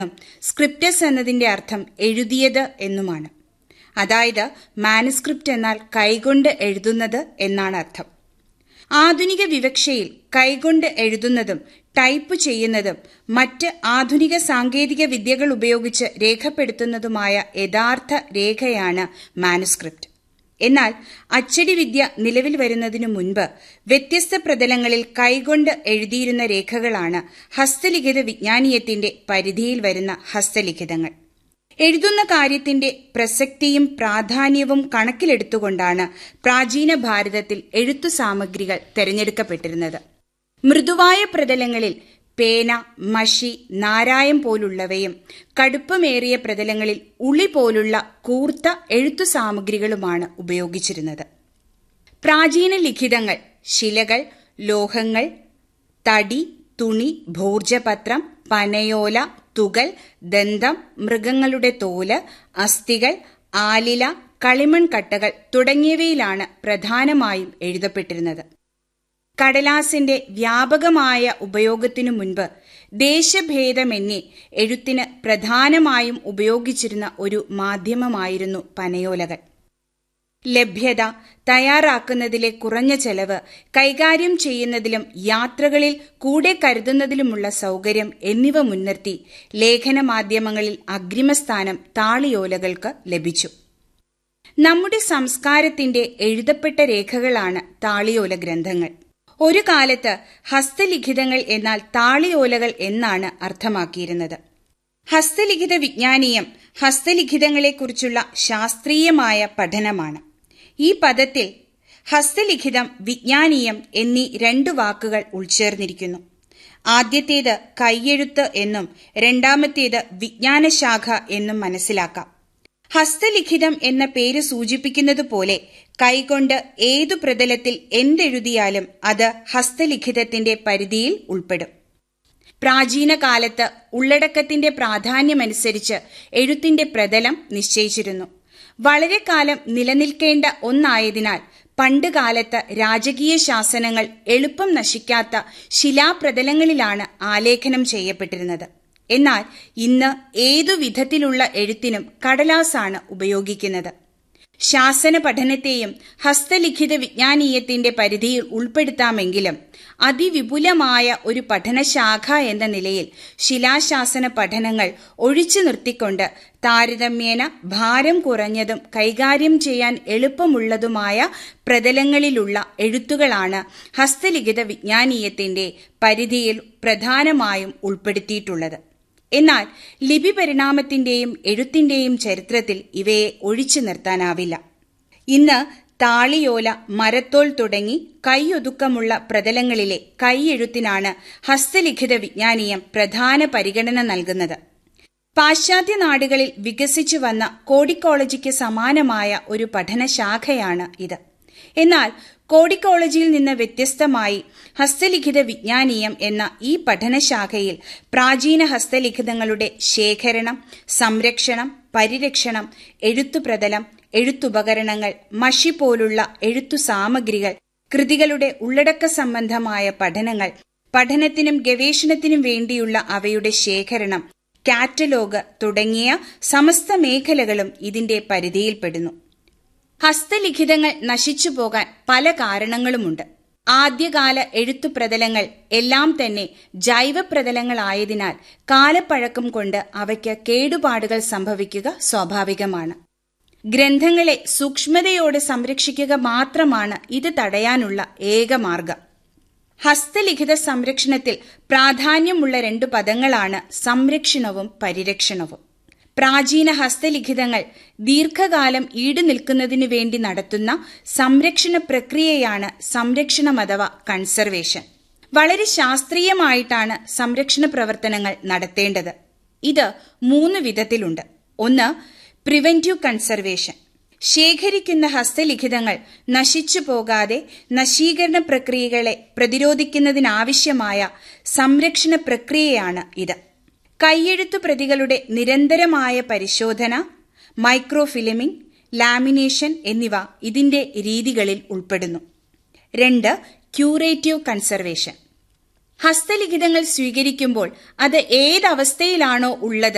സ്ക്രിപ്റ്റസ് എന്നതിന്റെ അർത്ഥം എഴുതിയത് എന്നുമാണ്. അതായത് മാനുസ്ക്രിപ്റ്റ് എന്നാൽ കൈകൊണ്ട് എഴുതുന്നത് എന്നാണ് അർത്ഥം. ആധുനിക വിവക്ഷയിൽ കൈകൊണ്ട് എഴുതുന്നതും ടൈപ്പ് ചെയ്യുന്നതും മറ്റ് ആധുനിക സാങ്കേതിക വിദ്യകൾ ഉപയോഗിച്ച് രേഖപ്പെടുത്തുന്നതുമായ യഥാർത്ഥ രേഖയാണ് മാനുസ്ക്രിപ്റ്റ്. എന്നാൽ അച്ചടി വിദ്യ നിലവിൽ വരുന്നതിനു മുൻപ് വ്യത്യസ്ത പ്രതലങ്ങളിൽ കൈകൊണ്ട് എഴുതിയിരുന്ന രേഖകളാണ് ഹസ്തലിഖിത വിജ്ഞാനീയത്തിന്റെ പരിധിയിൽ വരുന്ന ഹസ്തലിഖിതങ്ങൾ. എഴുതുന്ന കാര്യത്തിന്റെ പ്രസക്തിയും പ്രാധാന്യവും കണക്കിലെടുത്തുകൊണ്ടാണ് പ്രാചീന ഭാരതത്തിൽ എഴുത്തു സാമഗ്രികൾ തെരഞ്ഞെടുക്കപ്പെട്ടിരുന്നത്. മൃദുവായ പ്രതലങ്ങളിൽ പേന, മഷി, നാരായം പോലുള്ളവയും കടുപ്പമേറിയ പ്രതലങ്ങളിൽ ഉളി പോലുള്ള കൂർത്ത എഴുത്തു സാമഗ്രികളുമാണ് ഉപയോഗിച്ചിരുന്നത്. പ്രാചീന ലിഖിതങ്ങൾ ശിലകൾ, ലോഹങ്ങൾ, തടി, തുണി, ഭോർജപത്രം, പനയോല, തുകൽ, ദന്തം, മൃഗങ്ങളുടെ തോല്, അസ്ഥികൾ, ആലില, കളിമൺ കട്ടകൾ തുടങ്ങിയവയിലാണ് പ്രധാനമായും എഴുതപ്പെട്ടിരുന്നത്. കടലാസിന്റെ വ്യാപകമായ ഉപയോഗത്തിനു മുൻപ് ദേശഭേദമന്യേ എഴുത്തിന് പ്രധാനമായും ഉപയോഗിച്ചിരുന്ന ഒരു മാധ്യമമായിരുന്നു പനയോലകൾ. ലഭ്യത, തയ്യാറാക്കുന്നതിലെ കുറഞ്ഞ ചെലവ്, കൈകാര്യം ചെയ്യുന്നതിലും യാത്രകളിൽ കൂടെ കരുതുന്നതിലുമുള്ള സൗകര്യം എന്നിവ മുൻനിർത്തി ലേഖന മാധ്യമങ്ങളിൽ അഗ്രിമസ്ഥാനം താളിയോലകൾക്ക് ലഭിച്ചു. നമ്മുടെ സംസ്കാരത്തിന്റെ എഴുതപ്പെട്ട രേഖകളാണ് താളിയോല ഗ്രന്ഥങ്ങൾ. ഒരു കാലത്ത് ഹസ്തലിഖിതങ്ങൾ എന്നാൽ താളിയോലകൾ എന്നാണ് അർത്ഥമാക്കിയിരുന്നത്. ഹസ്തലിഖിത വിജ്ഞാനീയം ഹസ്തലിഖിതങ്ങളെക്കുറിച്ചുള്ള ശാസ്ത്രീയമായ പഠനമാണ്. ഈ പദത്തിൽ ഹസ്തലിഖിതം, വിജ്ഞാനീയം എന്നീ രണ്ടു വാക്കുകൾ ഉൾച്ചേർന്നിരിക്കുന്നു. ആദ്യത്തേത് കൈയെഴുത്ത് എന്നും രണ്ടാമത്തേത് വിജ്ഞാനശാഖ എന്നും മനസ്സിലാക്കാം. ഹസ്തലിഖിതം എന്ന പേര് സൂചിപ്പിക്കുന്നതുപോലെ കൈകൊണ്ട് ഏതു പ്രതലത്തിൽ എന്തെഴുതിയാലും അത് ഹസ്തലിഖിതത്തിന്റെ പരിധിയിൽ ഉൾപ്പെടും. പ്രാചീന കാലത്ത് ഉള്ളടക്കത്തിന്റെ പ്രാധാന്യമനുസരിച്ച് എഴുത്തിന്റെ പ്രതലം നിശ്ചയിച്ചിരുന്നു. വളരെ കാലം നിലനിൽക്കേണ്ട ഒന്നായതിനാൽ പണ്ടുകാലത്ത് രാജകീയ ശാസനങ്ങൾ എളുപ്പം നശിക്കാത്ത ശിലാപ്രതലങ്ങളിലാണ് ആലേഖനം ചെയ്യപ്പെട്ടിരുന്നത്. എന്നാൽ ഇന്ന് ഏതു വിധത്തിലുള്ള എഴുത്തിനും കടലാസാണ് ഉപയോഗിക്കുന്നത്. ശാസന പഠനത്തെയും ഹസ്തലിഖിത വിജ്ഞാനീയത്തിന്റെ പരിധിയിൽ ഉൾപ്പെടുത്താമെങ്കിലും അതിവിപുലമായ ഒരു പഠനശാഖ എന്ന നിലയിൽ ശിലാശാസന പഠനങ്ങൾ ഒഴിച്ചു നിർത്തിക്കൊണ്ട് താരതമ്യേന ഭാരം കുറഞ്ഞതും കൈകാര്യം ചെയ്യാൻ എളുപ്പമുള്ളതുമായ പ്രതലങ്ങളിലുള്ള എഴുത്തുകളാണ് ഹസ്തലിഖിത വിജ്ഞാനീയത്തിന്റെ പരിധിയിൽ പ്രധാനമായും ഉൾപ്പെടുത്തിയിട്ടുള്ളത്. എന്നാൽ ലിപി പരിണാമത്തിന്റെയും എഴുത്തിന്റെയും ചരിത്രത്തിൽ ഇവയെ ഒഴിച്ചു നിർത്താനാവില്ല. ഇന്ന് താളിയോല, മരത്തോൽ തുടങ്ങി കൈയൊതുക്കമുള്ള പ്രതലങ്ങളിലെ കൈയെഴുത്തിനാണ് ഹസ്തലിഖിത വിജ്ഞാനീയം പ്രധാന പരിഗണന നൽകുന്നത്. പാശ്ചാത്യ നാടുകളിൽ വികസിച്ചു വന്ന കോഡിക്കോളജിക്ക് സമാനമായ ഒരു പഠനശാഖയാണ് ഇത്. എന്നാൽ കോഡിക്കോളജിയിൽ നിന്ന് വ്യത്യസ്തമായി ഹസ്തലിഖിത വിജ്ഞാനീയം എന്ന ഈ പഠനശാഖയിൽ പ്രാചീന ഹസ്തലിഖിതങ്ങളുടെ ശേഖരണം, സംരക്ഷണം, പരിരക്ഷണം, എഴുത്തുപ്രതലം, എഴുത്തുപകരണങ്ങൾ, മഷി പോലുള്ള എഴുത്തു സാമഗ്രികൾ, കൃതികളുടെ ഉള്ളടക്ക സംബന്ധമായ പഠനങ്ങൾ, പഠനത്തിനും ഗവേഷണത്തിനും വേണ്ടിയുള്ള അവയുടെ ശേഖരണം, കാറ്റലോഗ് തുടങ്ങിയ സമസ്ത മേഖലകളും ഇതിന്റെ പരിധിയിൽപ്പെടുന്നു. ഹസ്തലിഖിതങ്ങൾ നശിച്ചുപോകാൻ പല കാരണങ്ങളുമുണ്ട്. ആദ്യകാല എഴുത്തുപ്രതലങ്ങൾ എല്ലാം തന്നെ ജൈവപ്രതലങ്ങളായതിനാൽ കാലപ്പഴക്കം കൊണ്ട് അവയ്ക്ക് കേടുപാടുകൾ സംഭവിക്കുക സ്വാഭാവികമാണ്. ഗ്രന്ഥങ്ങളെ സൂക്ഷ്മതയോടെ സംരക്ഷിക്കുക മാത്രമാണ് ഇത് തടയാനുള്ള ഏക മാർഗം. ഹസ്തലിഖിത സംരക്ഷണത്തിൽ പ്രാധാന്യമുള്ള രണ്ടു പദങ്ങളാണ് സംരക്ഷണവും പരിരക്ഷണവും. പ്രാചീന ഹസ്തലിഖിതങ്ങൾ ദീർഘകാലം ഈടുനിൽക്കുന്നതിനു വേണ്ടി നടത്തുന്ന സംരക്ഷണ പ്രക്രിയയാണ് സംരക്ഷണം അഥവാ കൺസർവേഷൻ. വളരെ ശാസ്ത്രീയമായിട്ടാണ് സംരക്ഷണ പ്രവർത്തനങ്ങൾ നടത്തേണ്ടത്. ഇത് 3 വിധത്തിലുണ്ട്. ഒന്ന്, പ്രിവെന്റീവ് കൺസർവേഷൻ. ശേഖരിക്കുന്ന ഹസ്തലിഖിതങ്ങൾ നശിച്ചു പോകാതെ നശീകരണ പ്രക്രിയകളെ പ്രതിരോധിക്കുന്നതിനാവശ്യമായ സംരക്ഷണ പ്രക്രിയയാണ് ഇത്. കൈയെഴുത്തു പ്രതികളുടെ നിരന്തരമായ പരിശോധന, മൈക്രോഫിലിമിംഗ്, ലാമിനേഷൻ എന്നിവ ഇതിന്റെ രീതികളിൽ ഉൾപ്പെടുന്നു. 2, ക്യൂറേറ്റീവ് കൺസർവേഷൻ. ഹസ്തലിഖിതങ്ങൾ സ്വീകരിക്കുമ്പോൾ അത് ഏതവസ്ഥയിലാണോ ഉള്ളത്